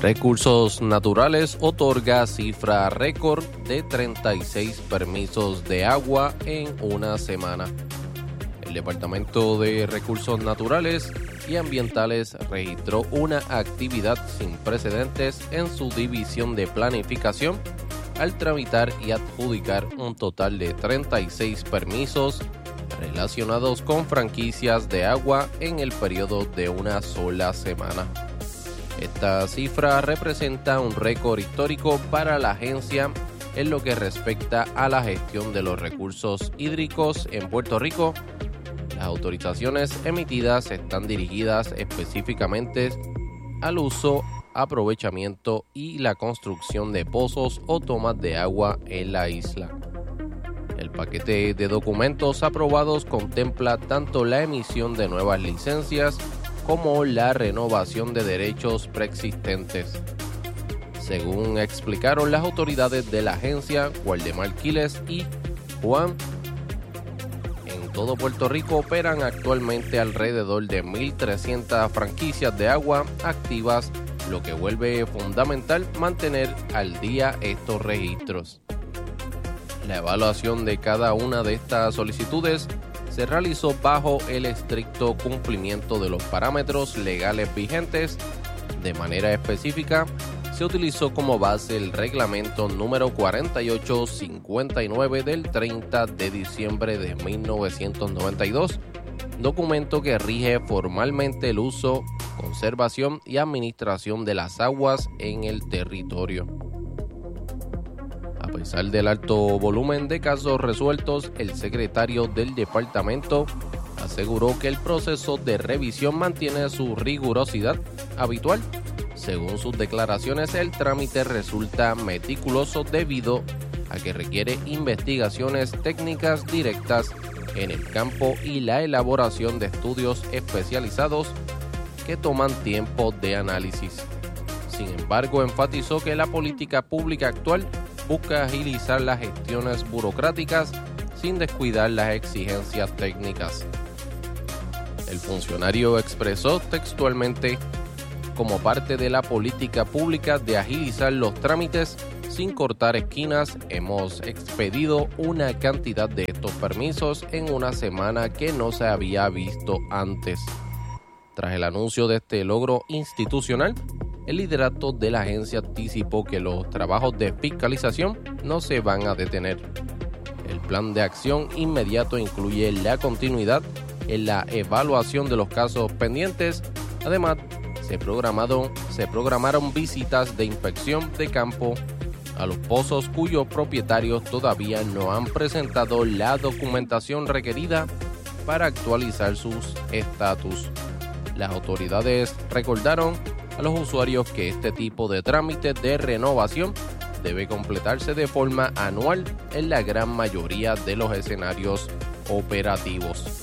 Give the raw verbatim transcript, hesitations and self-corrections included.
Recursos Naturales otorga cifra récord de treinta y seis permisos de agua en una semana. El Departamento de Recursos Naturales y Ambientales registró una actividad sin precedentes en su división de planificación al tramitar y adjudicar un total de treinta y seis permisos relacionados con franquicias de agua en el periodo de una sola semana. Esta cifra representa un récord histórico para la agencia en lo que respecta a la gestión de los recursos hídricos en Puerto Rico. Las autorizaciones emitidas están dirigidas específicamente al uso, aprovechamiento y la construcción de pozos o tomas de agua en la isla. El paquete de documentos aprobados contempla tanto la emisión de nuevas licencias como la renovación de derechos preexistentes. Según explicaron las autoridades de la agencia, Waldemar Quiles y Juan, en todo Puerto Rico operan actualmente alrededor de mil trescientas franquicias de agua activas, lo que vuelve fundamental mantener al día estos registros. La evaluación de cada una de estas solicitudes se realizó bajo el estricto cumplimiento de los parámetros legales vigentes. De manera específica, se utilizó como base el reglamento número cuarenta y ocho cincuenta y nueve del treinta de diciembre de mil novecientos noventa y dos, documento que rige formalmente el uso, conservación y administración de las aguas en el territorio. A pesar del alto volumen de casos resueltos, el secretario del departamento aseguró que el proceso de revisión mantiene su rigurosidad habitual. Según sus declaraciones, el trámite resulta meticuloso debido a que requiere investigaciones técnicas directas en el campo y la elaboración de estudios especializados que toman tiempo de análisis. Sin embargo, enfatizó que la política pública actual busca agilizar las gestiones burocráticas sin descuidar las exigencias técnicas. El funcionario expresó textualmente: como parte de la política pública de agilizar los trámites sin cortar esquinas, hemos expedido una cantidad de estos permisos en una semana que no se había visto antes. Tras el anuncio de este logro institucional, el liderato de la agencia anticipó que los trabajos de fiscalización no se van a detener. El plan de acción inmediato incluye la continuidad en la evaluación de los casos pendientes. Además, se programaron, se programaron visitas de inspección de campo a los pozos cuyos propietarios todavía no han presentado la documentación requerida para actualizar sus estatus. Las autoridades recordaron a los usuarios que este tipo de trámite de renovación debe completarse de forma anual en la gran mayoría de los escenarios operativos.